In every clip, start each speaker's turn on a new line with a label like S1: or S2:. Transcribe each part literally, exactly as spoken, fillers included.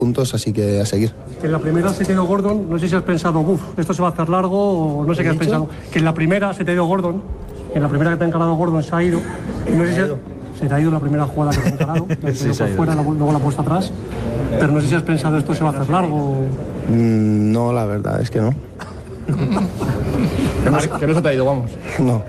S1: puntos, así que a seguir.
S2: Que en la primera se te dio Gordon, no sé si has pensado, uff, esto se va a hacer largo o no sé qué has pensado. Que en la primera se te dio Gordon, en la primera que te ha encarado Gordon se ha ido, y no sé si se te ha ido la primera jugada que te ha encarado, sí, se ha ido. Fuera, luego la ha puesto atrás, pero no sé si has pensado esto se va a hacer largo.
S1: Mm, no, la verdad es que no.
S3: Que no, que no se te ha ido, vamos.
S1: No.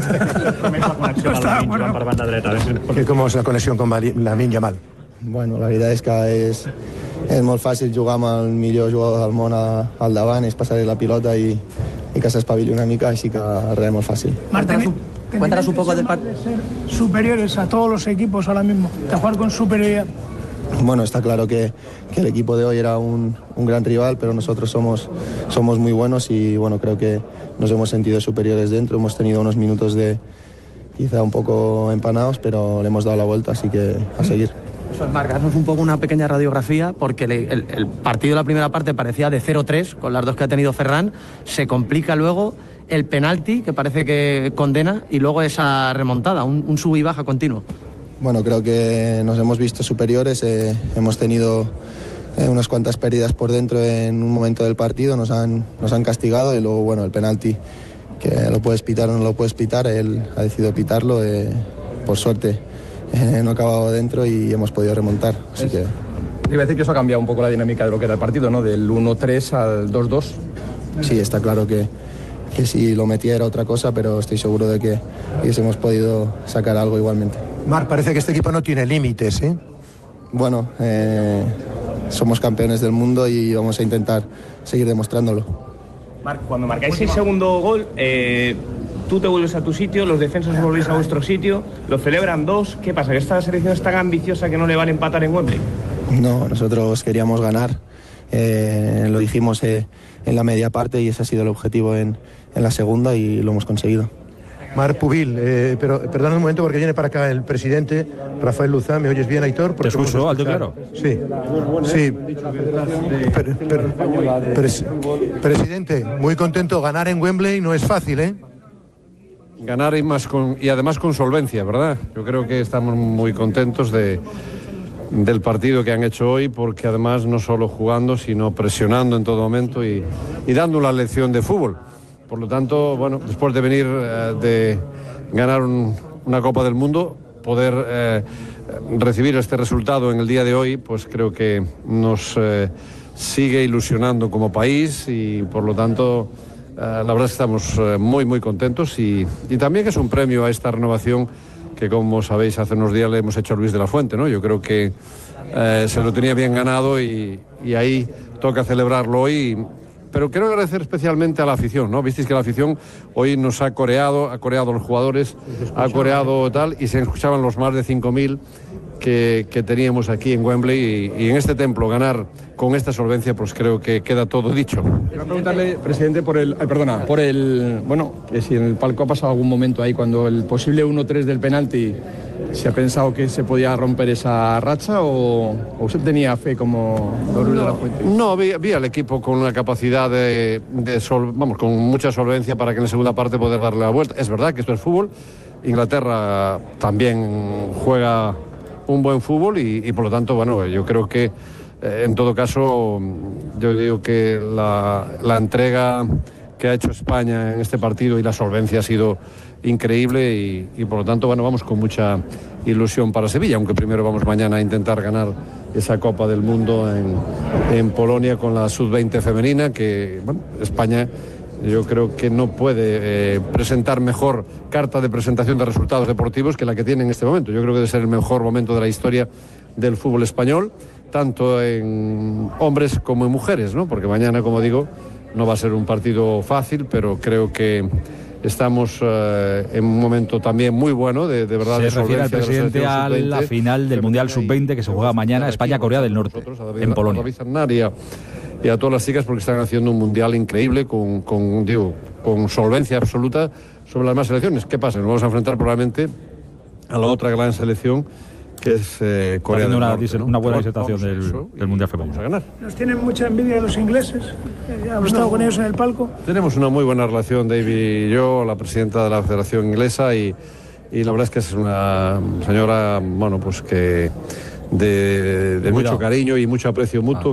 S4: ¿Cómo es la conexión con Lamine Yamal?
S1: Bueno, la veritat és que és, és molt fàcil jugar amb el millor jugador del món a, al davant, és passar la pilota i, i que s'espavili una mica, així que res és molt fàcil.
S5: Martín, cuéntanos un poco del partido. Superiores a todos los equipos ahora mismo, de jugar con superioridad.
S1: Bueno, está claro que, que el equipo de hoy era un, un gran rival, pero nosotros somos, somos muy buenos y bueno, creo que nos hemos sentido superiores dentro, hemos tenido unos minutos de quizá un poco empanados, pero le hemos dado la vuelta, así que a seguir.
S6: Marcarnos un poco una pequeña radiografía, porque el, el, el partido de la primera parte parecía de cero tres, con las dos que ha tenido Ferran, se complica luego el penalti, que parece que condena, y luego esa remontada, un, un sub y baja continuo.
S1: Bueno, creo que nos hemos visto superiores, eh, hemos tenido eh, unas cuantas pérdidas por dentro en un momento del partido, nos han, nos han castigado y luego, bueno, el penalti, que lo puedes pitar o no lo puedes pitar, él ha decidido pitarlo, eh, por suerte. Eh, no ha acabado dentro y hemos podido remontar, así que...
S3: Iba a decir que eso ha cambiado un poco la dinámica de lo que era el partido, ¿no? Del uno tres al dos dos.
S1: Sí, está claro que, que si lo metía era otra cosa, pero estoy seguro de que hubiésemos podido sacar algo igualmente.
S4: Marc, parece que este equipo no tiene límites, ¿eh?
S1: Bueno, eh, somos campeones del mundo y vamos a intentar seguir demostrándolo.
S7: Marc, cuando marcáis el segundo gol, eh, tú te vuelves a tu sitio, los defensas volvéis a vuestro sitio, lo celebran dos. ¿Qué pasa? ¿Que esta selección es tan ambiciosa que no le van a empatar en Wembley?
S1: No, nosotros queríamos ganar, eh, lo dijimos eh, en la media parte y ese ha sido el objetivo en, en la segunda y lo hemos conseguido.
S4: Marc Pubil, eh, pero perdona un momento porque viene para acá el presidente Rafael Luzá. ¿Me oyes bien, Aitor?
S8: Te escucho alto y claro.
S4: Sí, sí. Per, per, pres, presidente, muy contento. Ganar en Wembley no es fácil, ¿eh?
S9: Ganar y, más con, y además con solvencia, ¿verdad? Yo creo que estamos muy contentos de, del partido que han hecho hoy, porque además no solo jugando, sino presionando en todo momento y, y dando una lección de fútbol. Por lo tanto, bueno, después de venir eh, de ganar un, una Copa del Mundo, poder eh, recibir este resultado en el día de hoy, pues creo que nos eh, sigue ilusionando como país y por lo tanto eh, la verdad es que estamos eh, muy muy contentos y, y también es un premio a esta renovación que, como sabéis, hace unos días le hemos hecho a Luis de la Fuente, ¿no? Yo creo que eh, se lo tenía bien ganado y, y ahí toca celebrarlo hoy. Pero quiero agradecer especialmente a la afición, ¿no? Visteis que la afición hoy nos ha coreado, ha coreado a los jugadores, ha coreado tal, y se escuchaban los más de cinco mil que, que teníamos aquí en Wembley, y, y en este templo ganar con esta solvencia, pues creo que queda todo dicho.
S3: Quiero preguntarle, presidente, por el, ay, perdona, por el, bueno, que si en el palco ha pasado algún momento ahí cuando el posible uno tres del penalti, ¿se ha pensado que se podía romper esa racha o, o usted tenía fe como Luis de la Fuente?
S9: No, vi, vi al equipo con una capacidad de, de sol, vamos, con mucha solvencia para que en la segunda parte poder darle la vuelta. Es verdad que esto es fútbol, Inglaterra también juega un buen fútbol y, y por lo tanto, bueno, yo creo que eh, en todo caso, yo digo que la, la entrega que ha hecho España en este partido y la solvencia ha sido increíble y, y por lo tanto, bueno, vamos con mucha ilusión para Sevilla, aunque primero vamos mañana a intentar ganar esa Copa del Mundo en, en Polonia con la sub veinte femenina, que, bueno, España yo creo que no puede eh, presentar mejor carta de presentación de resultados deportivos que la que tiene en este momento. Yo creo que debe ser el mejor momento de la historia del fútbol español, tanto en hombres como en mujeres, ¿no? Porque mañana, como digo, no va a ser un partido fácil, pero creo que estamos eh, en un momento también muy bueno, de, de verdad.
S8: Se
S9: de
S8: refiere al presidente
S9: de
S8: a la final del Mundial sub veinte que se juega mañana, España-Corea del Norte, en Polonia.
S9: Y a todas las chicas porque están haciendo un mundial increíble con, con, digo, con solvencia absoluta sobre las demás selecciones. ¿Qué pasa? Nos vamos a enfrentar probablemente a la otra gran selección que es eh, Corea del
S8: una,
S9: Norte, ¿no?
S8: una buena
S9: Vamos,
S8: disertación del,
S9: eso,
S8: del Mundial Femenino.
S9: Vamos a ganar.
S5: Nos tienen mucha envidia los ingleses. Hemos estado con ellos en el palco.
S9: Tenemos una muy buena relación, David y yo, la presidenta de la Federación Inglesa, y, y la verdad es que es una señora, bueno, pues que de, de mucho cariño y mucho aprecio mutuo.